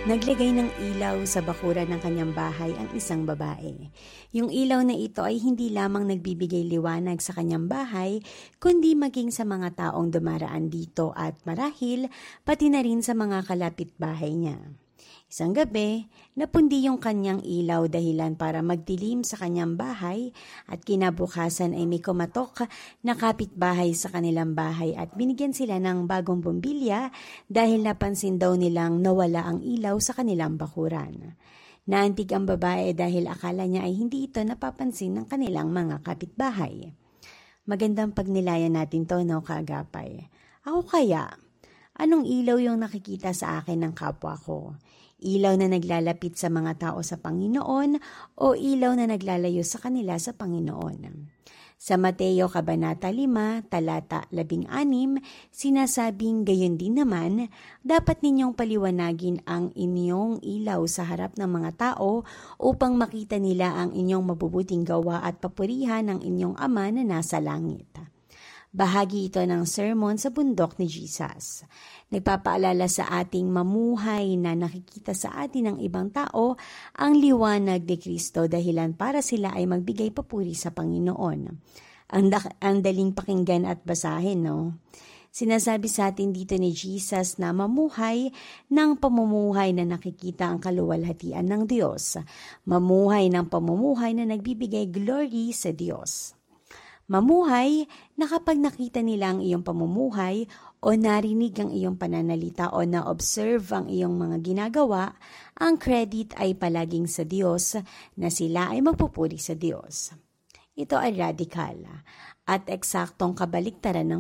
Naglagay ng ilaw sa bakuran ng kanyang bahay ang isang babae. Yung ilaw na ito ay hindi lamang nagbibigay liwanag sa kanyang bahay, kundi maging sa mga taong dumaraan dito at marahil pati na rin sa mga kalapit bahay niya. Isang gabi, napundi yung kanyang ilaw dahilan para magdilim sa kanyang bahay at kinabukasan ay may kumatok na kapitbahay sa kanilang bahay at binigyan sila ng bagong bumbilya dahil napansin daw nilang nawala ang ilaw sa kanilang bakuran. Naantig ang babae dahil akala niya ay hindi ito napapansin ng kanilang mga kapitbahay. Magandang pagnilayan natin to, no, kaagapay? Ako kaya, anong ilaw yung nakikita sa akin ng kapwa ko? Ilaw na naglalapit sa mga tao sa Panginoon o ilaw na naglalayo sa kanila sa Panginoon? Sa Mateo Kabanata 5, talata 16, sinasabing gayon din naman, dapat ninyong paliwanagin ang inyong ilaw sa harap ng mga tao upang makita nila ang inyong mabubuting gawa at papurihan ng inyong Ama na nasa langit. Bahagi ito ng sermon sa bundok ni Jesus. Nagpapaalala sa ating mamuhay na nakikita sa atin ng ibang tao ang liwanag ni Kristo dahilan para sila ay magbigay papuri sa Panginoon. Ang daling pakinggan at basahin, no? Sinasabi sa atin dito ni Jesus na mamuhay ng pamumuhay na nakikita ang kaluwalhatian ng Diyos. Mamuhay ng pamumuhay na nagbibigay glory sa Diyos. Mamuhay na kapag nakita nila ang iyong pamumuhay o narinig ang iyong pananalita o na-observe ang iyong mga ginagawa, ang credit ay palaging sa Diyos na sila ay magpupuri sa Diyos. Ito ay radical at eksaktong kabaliktaran ng